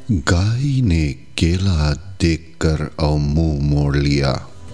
गाय ने केला देखकर और मुंह मोड़ लिया।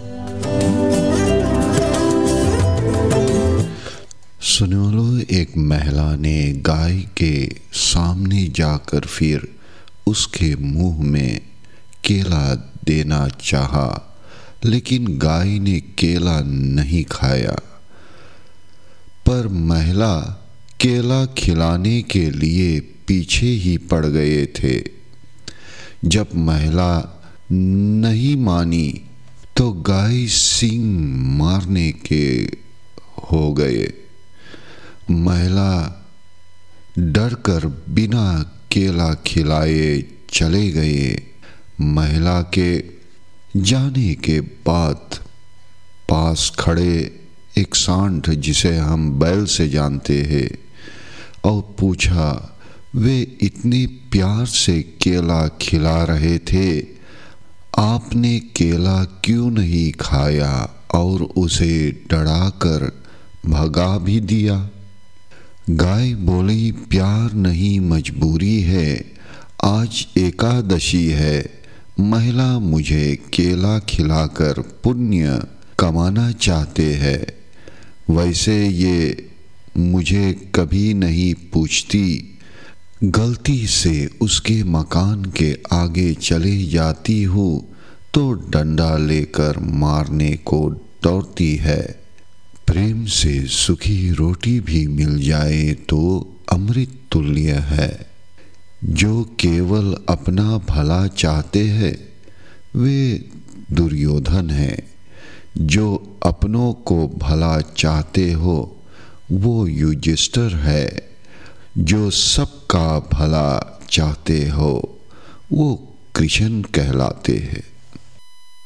सुने वालों, एक महिला ने गाय के सामने जाकर फिर उसके मुंह में केला देना चाहा, लेकिन गाय ने केला नहीं खाया। पर महिला केला खिलाने के लिए पीछे ही पड़ गए थे। जब महिला नहीं मानी तो गाय सींग मारने के हो गए। महिला डरकर बिना केला खिलाए चले गए। महिला के जाने के बाद पास खड़े एक सांड, जिसे हम बैल से जानते हैं, और पूछा, वे इतने प्यार से केला खिला रहे थे, आपने केला क्यों नहीं खाया और उसे डराकर भगा भी दिया? गाय बोली, प्यार नहीं मजबूरी है, आज एकादशी है, महिला मुझे केला खिलाकर पुण्य कमाना चाहते हैं। वैसे ये मुझे कभी नहीं पूछती, गलती से उसके मकान के आगे चले जाती हूँ तो डंडा लेकर मारने को दौड़ती है। प्रेम से सूखी रोटी भी मिल जाए तो अमृत तुल्य है। जो केवल अपना भला चाहते हैं वे दुर्योधन हैं। जो अपनों को भला चाहते हो वो युधिष्ठिर है। जो सबका भला चाहते हो वो कृष्ण कहलाते हैं।